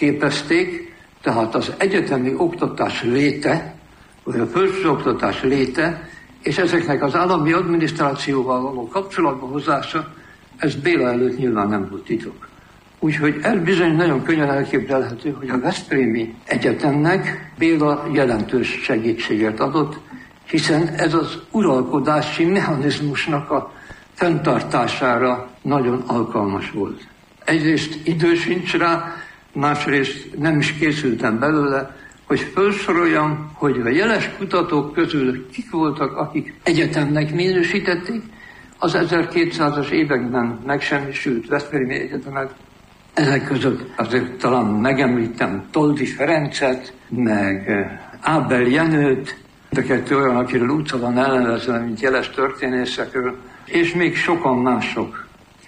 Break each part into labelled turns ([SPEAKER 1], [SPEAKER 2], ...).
[SPEAKER 1] képezték, tehát az egyetemi oktatás léte, vagy a felsőoktatás léte, és ezeknek az állami adminisztrációval való kapcsolatba hozása, ez Béla előtt nyilván nem volt titok. Úgyhogy ez bizony nagyon könnyen elképzelhető, hogy a Veszprémi Egyetemnek Béla jelentős segítséget adott, hiszen ez az uralkodási mechanizmusnak a fenntartására nagyon alkalmas volt. Egyrészt idő sincs rá, másrészt nem is készültem belőle, hogy felsoroljam, hogy a jeles kutatók közül kik voltak, akik egyetemnek minősítették az 1200-as években megsemmisült Veszprémi Egyetemet. Ezek között azért talán megemlítem Toldy Ferencet, meg Ábel Jenőt, de kettő olyan, akiről utca van elnevezve, mint jeles történészekről, és még sokan mások.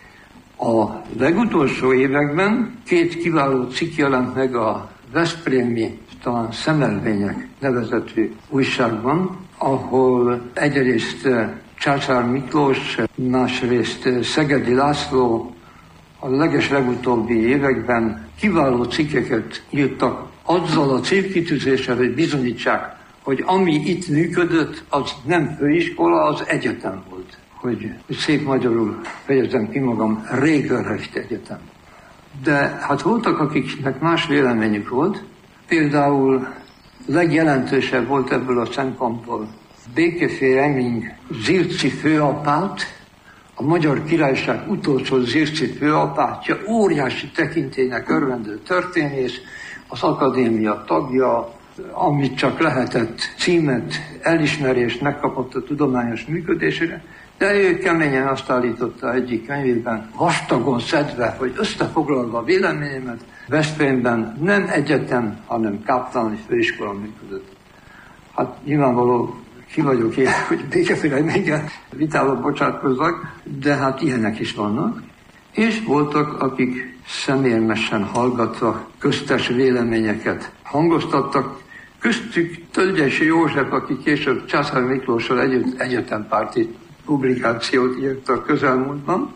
[SPEAKER 1] A legutolsó években 2 kiváló cikk jelent meg a veszprémi, talán Szemelvények nevezetű újságban, ahol egyrészt Császár Miklós, másrészt Szegedi László a legutóbbi években kiváló cikkeket írtak azzal a célkitűzéssel, hogy bizonyítsák, hogy ami itt működött, az nem főiskola, az egyetem volt. Hogy szép magyarul fejezem ki magam, Regelrecht Egyetem. De hát voltak, akiknek más véleményük volt. Például legjelentősebb volt ebből a szempontból Békefér Eming Zirci főapát, a Magyar Királyság utolsó Zirci főapátja, óriási tekintélynek örvendő történész, az akadémia tagja, amit csak lehetett, címet, elismerést megkapott a tudományos működésére, de ő keményen azt állította egyik könyvében, vastagon szedve, hogy összefoglalva a véleményemet, Veszprémben nem egyetem, hanem káptalani főiskola működött. Hát nyilvánvaló ki vagyok én, hogy Békefér Eminggel vitába bocsátkozzak, de hát ilyenek is vannak. És voltak, akik szemérmesen hallgatva köztes véleményeket hangoztattak, köztük Tölgyesi József, aki később Császár Miklóssal együtt egyetempárti publikációt írt a közelmúltban.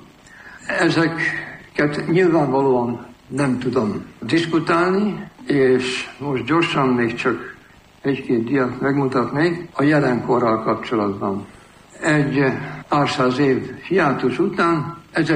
[SPEAKER 1] Ezeket nyilvánvalóan nem tudom diskutálni, és most gyorsan még csak 1-2 diát megmutatnék a jelenkorral kapcsolatban. Egy pár száz év hiátus után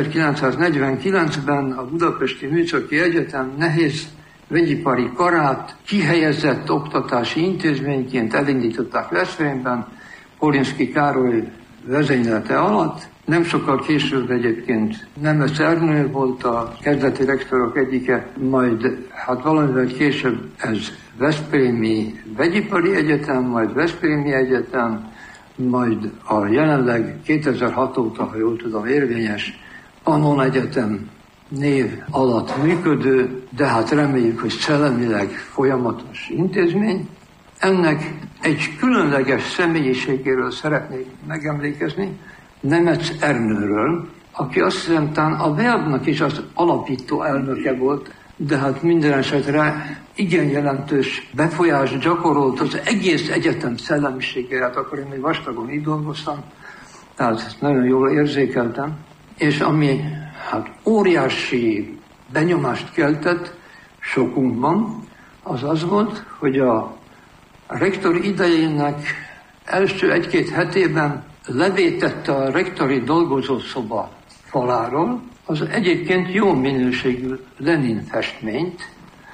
[SPEAKER 1] 1949-ben a Budapesti Műszaki Egyetem nehéz vegyipari karát kihelyezett oktatási intézményként elindították Veszprémben, Polinszky Károly vezénylete alatt. Nem sokkal később egyébként Nemes Ernő volt a kezdeti rektorok egyike, majd hát valamivel később ez Veszprémi Vegyipari Egyetem, majd Veszprémi Egyetem, majd a jelenleg 2006 óta, ha jól tudom, érvényes Pannon Egyetem név alatt működő, de hát reméljük, hogy szellemileg folyamatos intézmény. Ennek egy különleges személyiségéről szeretnék megemlékezni, Nemes Ernőről, aki azt hiszem talán a VEAB-nak is az alapító elnöke volt, de hát minden esetre igen jelentős befolyást gyakorolt az egész egyetem szellemiségére, hát akkor én még vastagon így dolgoztam, tehát ezt nagyon jól érzékeltem, és ami hát óriási benyomást keltett sokunkban, az az volt, hogy a rektor idejének első 1-2 hetében levétette a rektori dolgozószoba faláról az egyébként jó minőségű Lenin festményt,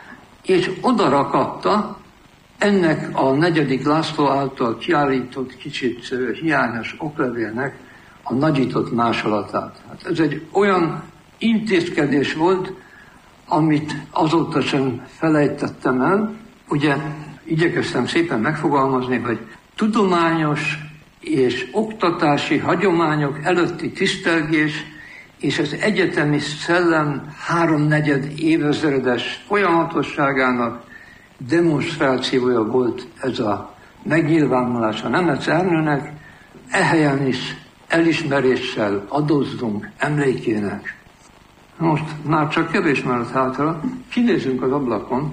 [SPEAKER 1] és oda rakatta ennek a 4. László által kiállított kicsit hiányos oklevélnek a nagyított másolatát. Hát ez egy olyan intézkedés volt, amit azóta sem felejtettem el. Ugye igyekeztem szépen megfogalmazni, hogy tudományos és oktatási hagyományok előtti tisztelgés és az egyetemi szellem 3/4 évezredes folyamatosságának demonstrációja volt ez a megnyilvánulása Nemes Ernőnek, ehelyen is elismeréssel adózzunk emlékének. Most már csak kevés maradt hátra, kinézünk az ablakon,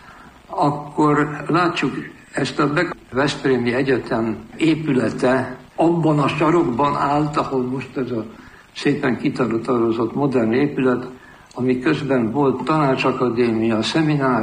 [SPEAKER 1] akkor látjuk ezt a Veszprémi Egyetem épülete abban a sarokban állt, ahol most ez a szépen kitaratott modern épület, ami közben volt tanácsakadémia, szeminárium,